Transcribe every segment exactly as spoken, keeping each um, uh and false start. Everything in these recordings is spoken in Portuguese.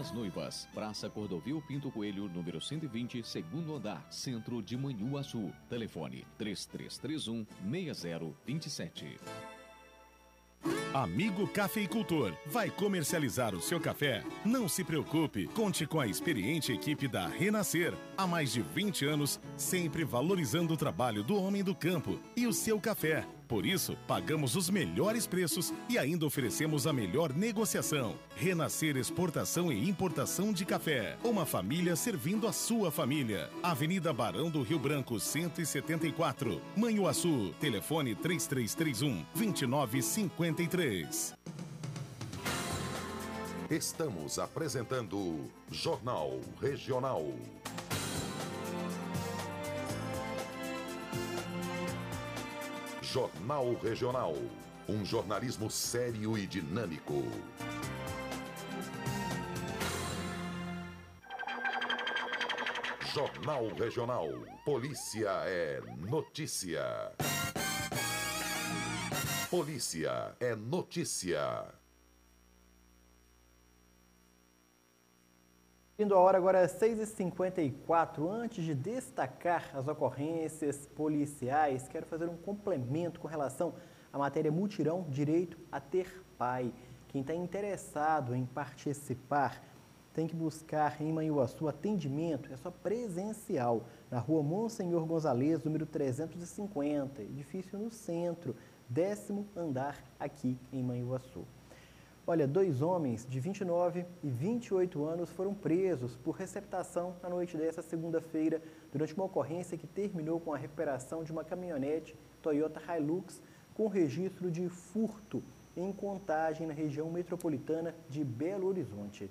das Noivas, Praça Cordovil Pinto Coelho, número cento e vinte, segundo andar, Centro de Manhuaçu. Telefone três três três um, seis zero dois sete. Amigo cafeicultor, vai comercializar o seu café? Não se preocupe, conte com a experiente equipe da Renascer. Há mais de vinte anos, sempre valorizando o trabalho do homem do campo e o seu café. Por isso, pagamos os melhores preços e ainda oferecemos a melhor negociação. Renascer Exportação e Importação de Café. Uma família servindo a sua família. Avenida Barão do Rio Branco, cento e setenta e quatro. Manhuaçu. Telefone três três três um, dois nove cinco três. Estamos apresentando Jornal Regional. Jornal Regional. Um jornalismo sério e dinâmico. Jornal Regional. Polícia é notícia. Polícia é notícia. Indo a hora agora é seis e cinquenta e quatro. Antes de destacar as ocorrências policiais, quero fazer um complemento com relação à matéria Mutirão Direito a Ter Pai. Quem está interessado em participar tem que buscar em Manhuaçu atendimento, é só presencial, na rua Monsenhor Gonzalez, número trezentos e cinquenta, edifício no centro, décimo andar aqui em Manhuaçu. Olha, dois homens de vinte e nove e vinte e oito anos foram presos por receptação na noite desta segunda-feira, durante uma ocorrência que terminou com a recuperação de uma caminhonete Toyota Hilux com registro de furto em Contagem, na região metropolitana de Belo Horizonte.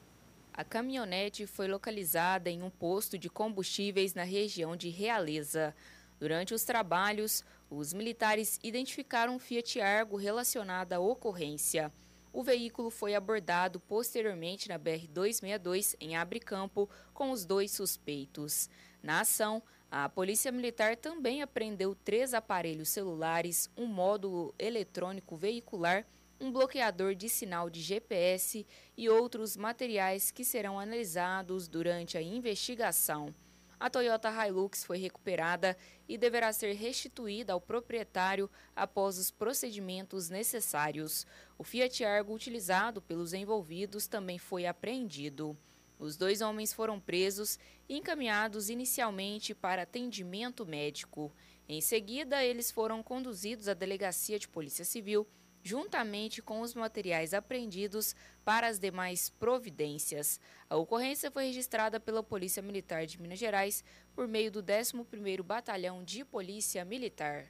A caminhonete foi localizada em um posto de combustíveis na região de Realeza. Durante os trabalhos, os militares identificaram um Fiat Argo relacionado à ocorrência. O veículo foi abordado posteriormente na B R duzentos e sessenta e dois, em Abricampo, com os dois suspeitos. Na ação, a Polícia Militar também apreendeu três aparelhos celulares, um módulo eletrônico veicular, um bloqueador de sinal de G P S e outros materiais que serão analisados durante a investigação. A Toyota Hilux foi recuperada e deverá ser restituída ao proprietário após os procedimentos necessários. O Fiat Argo utilizado pelos envolvidos também foi apreendido. Os dois homens foram presos e encaminhados inicialmente para atendimento médico. Em seguida, eles foram conduzidos à Delegacia de Polícia Civil, juntamente com os materiais apreendidos para as demais providências. A ocorrência foi registrada pela Polícia Militar de Minas Gerais por meio do décimo primeiro Batalhão de Polícia Militar.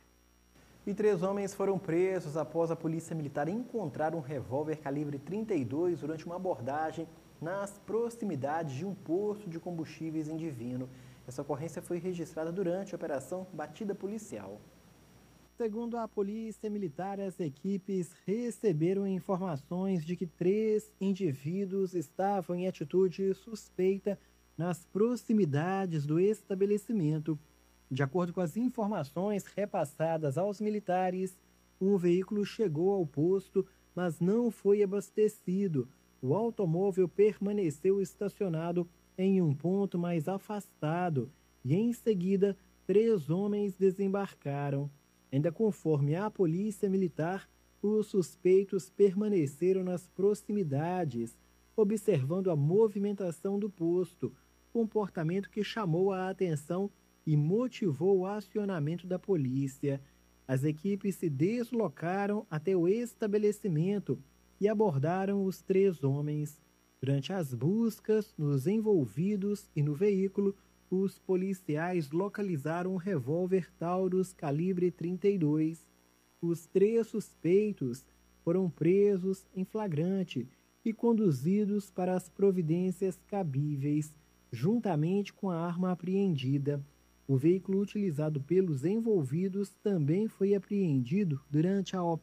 E três homens foram presos após a Polícia Militar encontrar um revólver calibre trinta e dois durante uma abordagem nas proximidades de um posto de combustíveis em Divino. Essa ocorrência foi registrada durante a Operação Batida Policial. Segundo a Polícia Militar, as equipes receberam informações de que três indivíduos estavam em atitude suspeita nas proximidades do estabelecimento. De acordo com as informações repassadas aos militares, um veículo chegou ao posto, mas não foi abastecido. O automóvel permaneceu estacionado em um ponto mais afastado e, em seguida, três homens desembarcaram. Ainda conforme a Polícia Militar, os suspeitos permaneceram nas proximidades, observando a movimentação do posto, comportamento que chamou a atenção e motivou o acionamento da polícia. As equipes se deslocaram até o estabelecimento e abordaram os três homens. Durante as buscas nos envolvidos e no veículo, os policiais localizaram um revólver Taurus calibre trinta e dois. Os três suspeitos foram presos em flagrante e conduzidos para as providências cabíveis, juntamente com a arma apreendida. O veículo utilizado pelos envolvidos também foi apreendido durante a operação.